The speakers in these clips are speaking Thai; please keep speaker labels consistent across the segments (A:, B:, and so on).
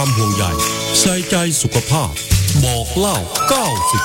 A: ความห่วงใยใส่ใจสุขภาพบอกเล่า90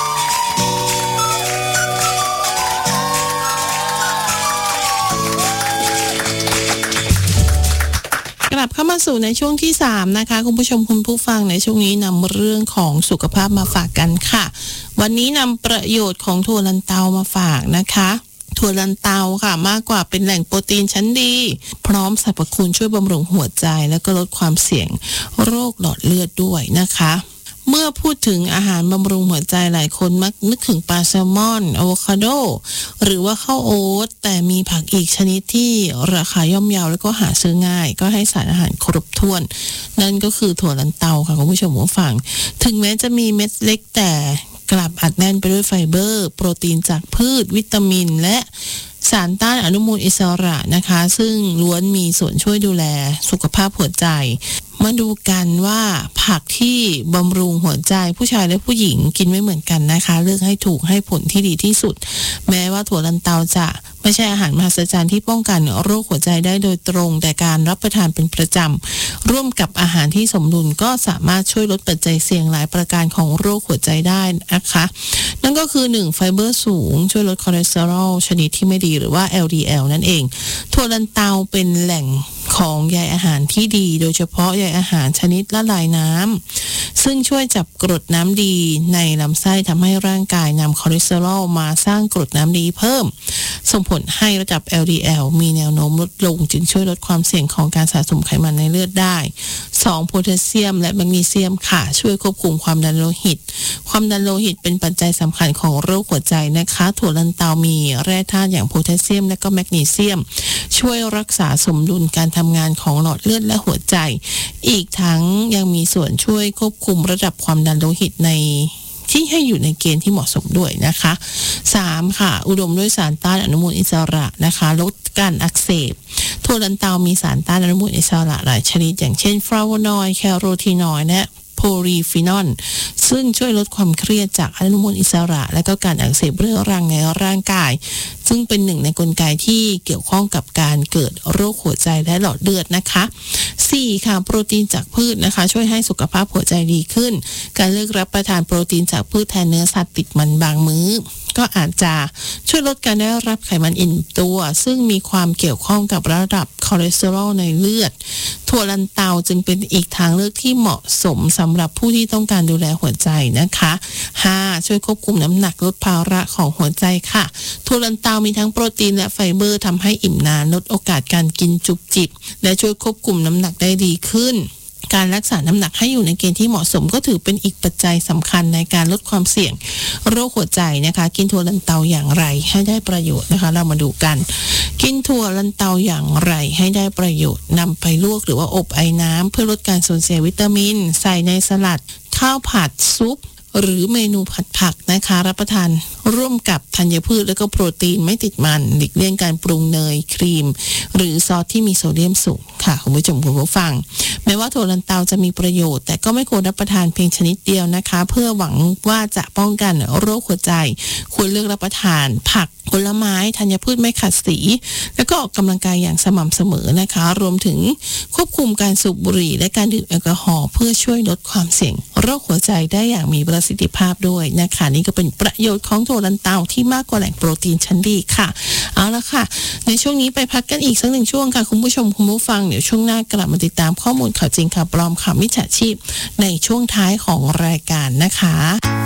B: กลับเข้ามาสู่ในช่วงที่3นะคะคุณผู้ชมคุณผู้ฟังในช่วงนี้นำเรื่องของสุขภาพมาฝากกันค่ะวันนี้นำประโยชน์ของถั่วลันเตามาฝากนะคะถั่วลันเตาค่ะมากกว่าเป็นแหล่งโปรตีนชั้นดีพร้อมสรรพคุณช่วยบำรุงหัวใจและก็ลดความเสี่ยงโรคหลอดเลือดด้วยนะคะเมื่อพูดถึงอาหารบำรุงหัวใจหลายคนมักนึกถึงปลาแซลมอนอะโวคาโดหรือว่าข้าวโอ๊ตแต่มีผักอีกชนิดที่ราคาย่อมเยาแล้วก็หาซื้อง่ายก็ให้สารอาหารครบถ้วนนั่นก็คือถั่วลันเตาค่ะคุณผู้ชมผู้ฟังถึงแม้จะมีเม็ดเล็กแต่กลับอัดแน่นไปด้วยไฟเบอร์โปรตีนจากพืชวิตามินและสารต้านอนุมูลอิสระนะคะซึ่งล้วนมีส่วนช่วยดูแลสุขภาพหัวใจมาดูกันว่าผักที่บำรุงหัวใจผู้ชายและผู้หญิงกินไม่เหมือนกันนะคะเลือกให้ถูกให้ผลที่ดีที่สุดแม้ว่าถั่วลันเตาจะไม่ใช่อาหารมหัศจรรย์ที่ป้องกันโรคหัวใจได้โดยตรงแต่การรับประทานเป็นประจำร่วมกับอาหารที่สมดุลก็สามารถช่วยลดปัจจัยเสี่ยงหลายประการของโรคหัวใจได้นะคะนั่นก็คือ1ไฟเบอร์สูงช่วยลดคอเลสเตอรอลชนิดที่ไม่ดีหรือว่า LDL นั่นเองถั่วลันเตาเป็นแหล่งของใยอาหารที่ดีโดยเฉพาะใยอาหารชนิดละลายน้ำซึ่งช่วยจับกรดน้ำดีในลำไส้ทำให้ร่างกายนำคอเลสเตอรอลมาสร้างกรดน้ำดีเพิ่มส่งผลให้ระดับ LDL มีแนวโน้มลดลงจึงช่วยลดความเสี่ยงของการสะสมไขมันในเลือดได้2โพแทสเซียมและแมกนีเซียมค่ะช่วยควบคุมความดันโลหิตความดันโลหิตเป็นปัจจัยสำคัญของโรคหัวใจนะคะถั่วลันเตามีแร่ธาตุอย่างโพแทสเซียมและก็แมกนีเซียมช่วยรักษาสมดุลการทำงานของหลอดเลือดและหัวใจอีกทั้งยังมีส่วนช่วยควบคุมระดับความดันโลหิตในที่ให้อยู่ในเกณฑ์ที่เหมาะสมด้วยนะคะ3ค่ะอุดมด้วยสารต้านอนุมูลอิสระนะคะลดการอักเสบถั่วลันเตามีสารต้านอนุมูลอิสระหลายชนิดอย่างเช่นฟลาโวนอยด์แคโรทีนอยด์และโพลีฟีนอลซึ่งช่วยลดความเครียดจากอนุมูลอิสระและก็การอักเสบเรื้อรังในร่างกายซึ่งเป็นหนึ่งในกลไกที่เกี่ยวข้องกับการเกิดโรคหัวใจและหลอดเลือดนะคะ4ค่ะโปรตีนจากพืชนะคะช่วยให้สุขภาพหัวใจดีขึ้นการเลือกรับประทานโปรตีนจากพืชแทนเนื้อสัตว์ติดมันบางมื้อก็อาจจะช่วยลดการได้รับไขมันอิ่มตัวซึ่งมีความเกี่ยวข้องกับระดับคอเลสเตอรอลในเลือดถั่วลันเตาจึงเป็นอีกทางเลือกที่เหมาะสมสำหรับผู้ที่ต้องการดูแลหัวใจนะคะ5ช่วยควบคุมน้ำหนักลดภาระของหัวใจค่ะถั่วลันเตามีทั้งโปรตีนและไฟเบอร์ทำให้อิ่มนานลดโอกาสการกินจุบจิบและช่วยควบคุมน้ำหนักได้ดีขึ้นการรักษาน้ำหนักให้อยู่ในเกณฑ์ที่เหมาะสมก็ถือเป็นอีกปัจจัยสำคัญในการลดความเสี่ยงโรคหัวใจนะคะกินถั่วลันเตาอย่างไรให้ได้ประโยชน์นะคะเรามาดูกันกินถั่วลันเตาอย่างไรให้ได้ประโยชน์นำไปลวกหรือว่าอบไอ้น้ำเพื่อลดการสูญเสียวิตามินใส่ในสลัดข้าวผัดซุปหรือเมนูผัดผักนะคะรับประทานร่วมกับธัญพืชและก็โปรตีนไม่ติดมันหลีกเลี่ยงการปรุงเนยครีมหรือซอสที่มีโซเดียมสูงค่ะคุณผู้ชมคุณผู้ฟังแม้ว่าถั่วลันเตาจะมีประโยชน์แต่ก็ไม่ควรรับประทานเพียงชนิดเดียวนะคะเพื่อหวังว่าจะป้องกันโรคหัวใจควรเลือกรับประทานผักผลไม้ธัญพืชไม่ขัดสีแล้วก็ออกกำลังกายอย่างสม่ำเสมอนะคะรวมถึงควบคุมการสูบบุหรี่และการดื่มแอลกอฮอล์เพื่อช่วยลดความเสี่ยงโรคหัวใจได้อย่างมีประสิทธิภาพด้วยนะคะนี่ก็เป็นประโยชน์ของถั่วลันเตาที่มากกว่าแหล่งโปรตีนชั้นดีค่ะเอาละค่ะในช่วงนี้ไปพักกันอีกสัก1ช่วงค่ะคุณผู้ชมคุณผู้ฟังเดี๋ยวช่วงหน้ากลับมาติดตามข้อมูลข่าวจริงข่าวปลอมข่าวมิจฉาชีพในช่วงท้ายของรายการนะคะ